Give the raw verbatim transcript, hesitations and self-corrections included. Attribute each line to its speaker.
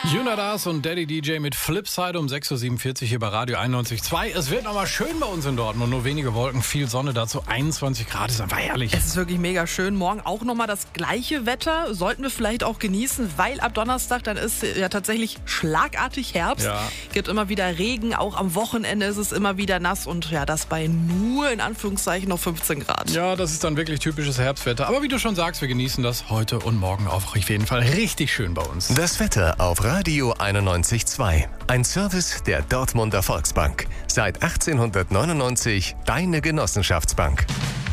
Speaker 1: Jonas und Daddy D J mit Flipside um sechs Uhr siebenundvierzig hier bei Radio einundneunzig Komma zwei. Es wird nochmal schön bei uns in Dortmund. Nur wenige Wolken, viel Sonne dazu. einundzwanzig Grad ist einfach herrlich.
Speaker 2: Es ist wirklich mega schön. Morgen auch nochmal das gleiche Wetter. Sollten wir vielleicht auch genießen, weil ab Donnerstag dann ist ja tatsächlich schlagartig Herbst.
Speaker 1: Ja.
Speaker 2: Gibt immer wieder Regen. Auch am Wochenende ist es immer wieder nass. Und ja, das bei nur in Anführungszeichen noch fünfzehn Grad.
Speaker 1: Ja, das ist dann wirklich typisches Herbstwetter. Aber wie du schon sagst, wir genießen das heute und morgen auch auf jeden Fall richtig schön bei uns.
Speaker 3: Das Wetter auf Radio einundneunzig Komma zwei. Ein Service der Dortmunder Volksbank. Seit achtzehnhundertneunundneunzig deine Genossenschaftsbank.